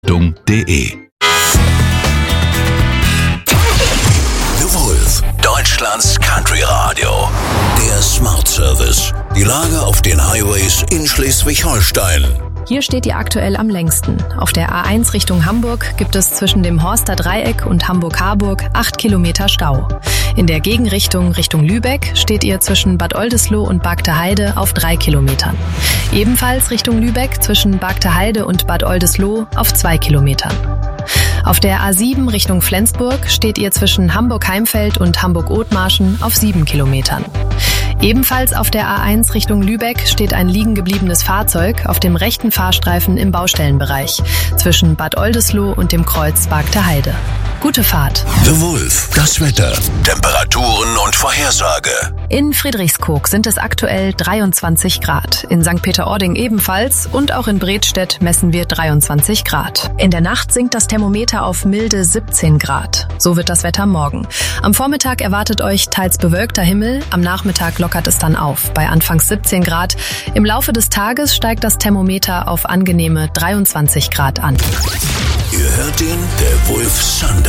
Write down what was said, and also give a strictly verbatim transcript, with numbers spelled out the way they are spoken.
.de. The Wolf, Deutschlands Country Radio. Der Smart Service. Die Lage auf den Highways in Schleswig-Holstein. Hier steht ihr aktuell am längsten. Auf der A eins Richtung Hamburg gibt es zwischen dem Horster Dreieck und Hamburg-Harburg acht Kilometer Stau. In der Gegenrichtung Richtung Lübeck steht ihr zwischen Bad Oldesloe und Bargteheide auf drei Kilometern. Ebenfalls Richtung Lübeck zwischen Bargteheide und Bad Oldesloe auf zwei Kilometern. Auf der A sieben Richtung Flensburg steht ihr zwischen Hamburg-Heimfeld und Hamburg-Othmarschen auf sieben Kilometern. Ebenfalls auf der A eins Richtung Lübeck steht ein liegen gebliebenes Fahrzeug auf dem rechten Fahrstreifen im Baustellenbereich zwischen Bad Oldesloe und dem Kreuz Bargteheide. Gute Fahrt. The Wolf, das Wetter, Temperaturen und Vorhersage. In Friedrichskoog sind es aktuell dreiundzwanzig Grad. In Sankt Peter-Ording ebenfalls und auch in Bredstedt messen wir dreiundzwanzig Grad. In der Nacht sinkt das Thermometer auf milde siebzehn Grad. So wird das Wetter morgen. Am Vormittag erwartet euch teils bewölkter Himmel, am Nachmittag lockert es dann auf, bei anfangs siebzehn Grad. Im Laufe des Tages steigt das Thermometer auf angenehme dreiundzwanzig Grad an. Ihr hört den The Wolf Sundown.